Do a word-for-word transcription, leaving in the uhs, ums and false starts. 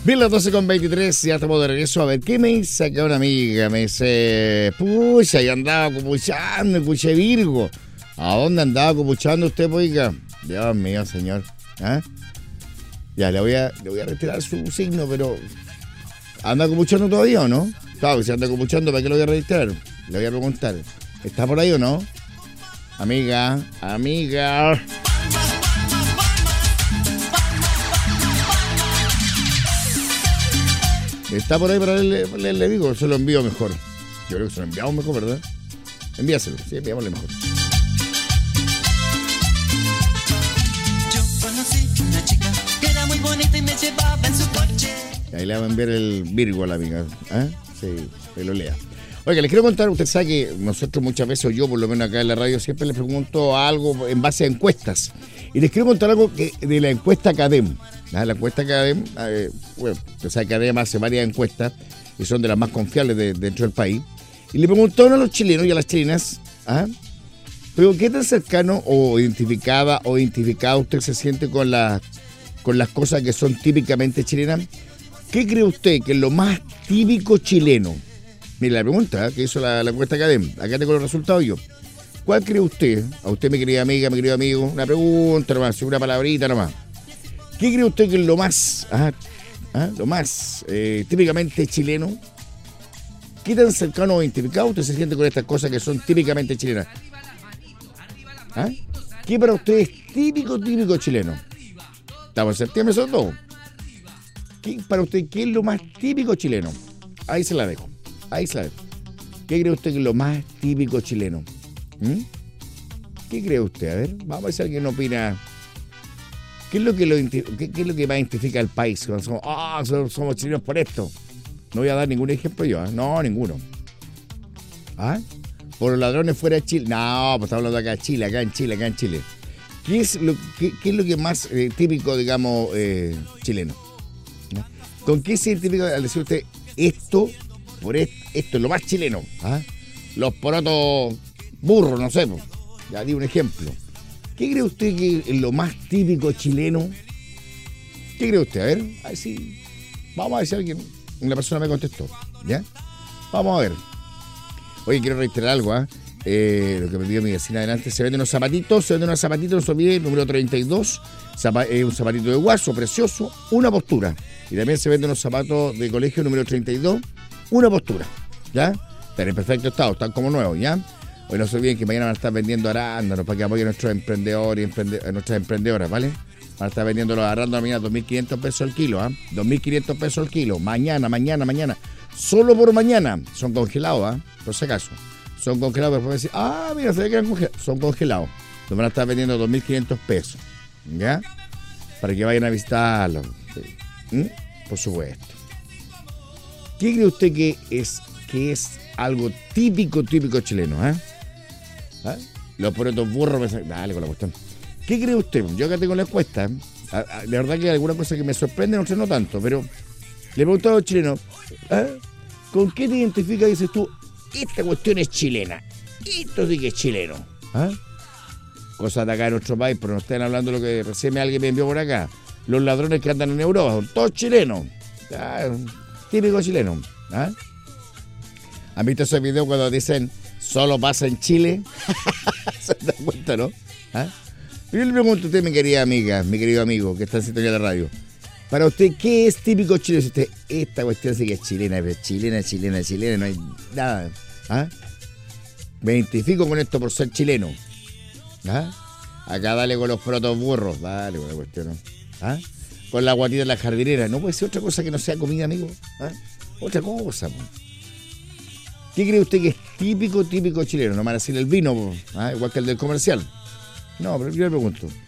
Bien, las doce con veintitrés, ya estamos de regreso. A ver, ¿qué me dice acá una amiga? Me dice, pucha, yo andaba copuchando, escuché Virgo. ¿A dónde andaba copuchando usted, poica? Dios mío, señor. ¿Ah? Ya, le voy a, le voy a retirar su signo, pero... ¿Anda copuchando todavía o no? Claro, si anda copuchando, ¿para qué lo voy a registrar? Le voy a preguntar. ¿Está por ahí o no? Amiga, amiga... Está por ahí para leerle, leerle digo, se lo envío mejor. Yo creo que se lo enviamos mejor, ¿verdad? Envíaselo, sí, enviámosle mejor. Yo conocí una chica que era muy bonita y me llevaba en su coche. Ahí le vamos a enviar el Virgo a la amiga. ¿Ah? Sí, que lo lea. Oiga, les quiero contar, usted sabe que nosotros muchas veces, o yo por lo menos acá en la radio, siempre les pregunto algo en base a encuestas. Y les quiero contar algo que de la encuesta Cadem. La encuesta Cadem, eh, bueno, usted sabe que Cadem hace varias encuestas y son de las más confiables de, dentro del país. Y le preguntaron a los chilenos y a las chilenas, ¿ah? Pero ¿qué tan cercano o identificada o identificado usted se siente con, la, con las cosas que son típicamente chilenas? ¿Qué cree usted que es lo más típico chileno? Mire la pregunta ¿eh? que hizo la, la encuesta Cadem. Acá tengo los resultados yo. ¿Cuál cree usted? A usted, mi querida amiga, mi querido amigo, una pregunta nomás, una palabrita nomás. ¿Qué cree usted que es lo más, ah, ah, lo más eh, típicamente chileno? ¿Qué tan cercano o identificado usted se siente con estas cosas que son típicamente chilenas? ¿Ah? ¿Qué para usted es típico, típico chileno? Estamos en septiembre, son dos. ¿Qué para usted qué es lo más típico chileno? Ahí se la dejo. Ahí se la dejo. ¿Qué cree usted que es lo más típico chileno? ¿Mm? ¿Qué cree usted? A ver, vamos a ver si alguien opina. ¿Qué es lo que, lo, qué, qué es lo que más identifica al país? Somos, oh, somos, somos chilenos por esto. No voy a dar ningún ejemplo yo, ¿eh? No, ninguno. ¿Ah? Por los ladrones fuera de Chile. No, pues estamos hablando acá de Chile, acá en Chile, acá en Chile. ¿Qué es lo, qué, qué es lo que más eh, típico, digamos, eh, chileno? ¿No? ¿Con qué se identifica al decir usted esto, por esto, esto es lo más chileno? ¿Ah? Los porotos burros, no sé, pues. Ya di un ejemplo. ¿Qué cree usted que es lo más típico chileno? ¿Qué cree usted? A ver, a ver si... Vamos a ver si alguien... Una persona me contestó, ¿ya? Vamos a ver. Oye, quiero reiterar algo, ¿ah? ¿eh? Lo que me pidió mi vecina adelante. Se venden unos zapatitos, se venden unos zapatitos, no se olvide, número treinta y dos. Zapa, eh, un zapatito de guaso, precioso, una postura. Y también se venden unos zapatos de colegio, número treinta y dos, una postura, ¿ya? Están en perfecto estado, están como nuevos, ¿ya? Hoy no se olviden que mañana van a estar vendiendo arándanos para que apoyen a nuestros emprendedores y emprende, a nuestras emprendedoras, ¿vale? Van a estar vendiendo los arándanos mañana dos mil quinientos pesos al kilo, ¿ah? ¿eh? dos mil quinientos pesos al kilo. Mañana, mañana, mañana. Solo por mañana. Son congelados, ¿ah? ¿eh? Por si acaso. Son congelados, pero pueden decir, ah, mira, se ve que eran congelados. Son congelados. Los van a estar vendiendo dos mil quinientos pesos. ¿Ya? Para que vayan a visitarlos. ¿Mm? Por supuesto. ¿Qué cree usted que es, que es algo típico, típico chileno, ¿eh? ¿Ah? Los porotos burros me salen. Dale con la cuestión. ¿Qué cree usted? Yo acá tengo la encuesta. De verdad que hay alguna cosa que me sorprende, no sé, no tanto, pero le he preguntado a los chilenos, ¿eh? ¿Con qué te identificas? Dices tú, esta cuestión es chilena. Esto sí que es chileno. ¿Eh? Cosas de acá en nuestro país, pero no están hablando de lo que recién alguien me envió por acá. Los ladrones que andan en Europa son todos chilenos. ¿Ah? Típico chileno. ¿Ah? ¿Han visto ese video cuando dicen solo pasa en Chile? ¿Se dan cuenta, no? ¿Ah? Yo le pregunto a usted, mi querida amiga, mi querido amigo, que está en sintonía de la radio. Para usted, ¿qué es típico chileno? Si usted, esta cuestión sí que es chilena, pero chilena, chilena, chilena, no hay nada. ¿Ah? Me identifico con esto por ser chileno. ¿Ah? Acá dale con los protos burros, dale con la cuestión, ¿no? ¿Ah? Con la guatita de la jardinera. No puede ser otra cosa que no sea comida, amigo. ¿Ah? Otra cosa, po. ¿Qué cree usted que es típico, típico chileno? No me van a decir el vino, ¿ah? Igual que el del comercial. No, pero yo le pregunto.